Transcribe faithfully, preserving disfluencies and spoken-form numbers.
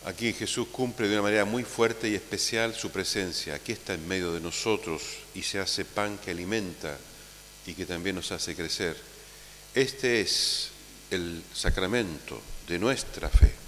Aquí Jesús cumple de una manera muy fuerte y especial su presencia. Aquí está en medio de nosotros y se hace pan que alimenta y que también nos hace crecer. Este es el sacramento de nuestra fe.